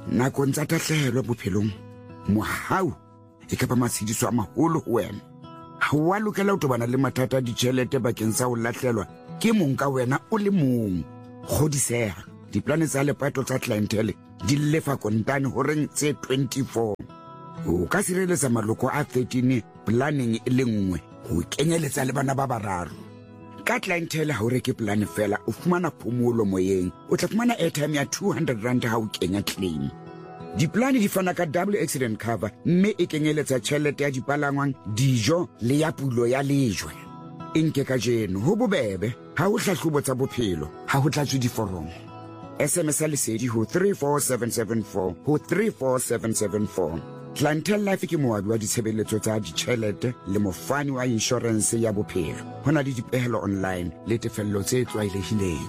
nakong tsa tahlehelo bophelong mohau e ka ba matshediso a maholo ho wena. Ha wa lokela ho tobana le mathata a ditjhelete bakeng sa ho lahlelwa ke mong ka wena o le mong. Kgodiseha, diplane tsa lepato tsa clientele di lefa kontane horeng tse 24. O ka sireletsa maloko a 13 planning e le nngwe ho kenyeletsa le bana ba bararo. Ka clientele ha o reke plan fela o fumana phomolo moyeng, o tla fumana airtime ya 200 rand ha o kenya claim. Diplane di fana ka double accident cover mme e kenyeletsa tjhelete ya dipalangwang, dijo le ya pulo ya lejwe. Nke ka jeno ho bobebe ha o hlahlobo tsa bophelo ha ho tlatswe diforomo. SMS lesedi ho 34774 ho 34774. Clientele Life ke moabi wa ditshebeletso tsa ditjhelete le mofani wa insurance ya bophelo. Hona le dipehelo online le tefello tse tlwaelehileng.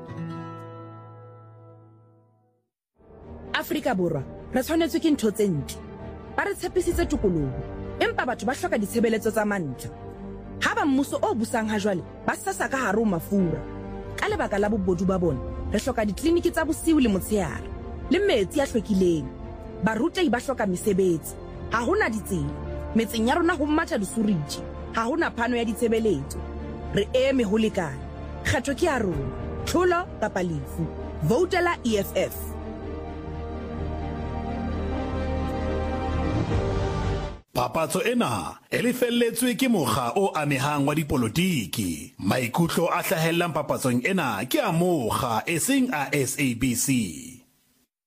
Afrika Borwa re tshwanetswe ke ntho tse ntle. Ba re tshepisitse tokoloho, empa batho ba hloka ditshebeletso tsa mantlha. Ha ba mmuso o busang ha jwale ba sasa ka hare ho mafura. Ka lebaka la bobodu ba bona, re hloka ditleliniki tsa bosiu le motshehare le metsi a hlwekileng. Barutehi ba hloka mesebetsi, ha hona ditsela, metseng ya rona ho matha disuriji, ha hona phano ya ditshebeletso. Re eme ho lekana, kgetho ke ya rona, tlholo kapa lefu, voutela EFF. Papatso ena e lefelletswe ke mokga o amehang wa dipolotiki. Maikutlo a hlahellang papatsong ena ke a mokga e seng a SABC.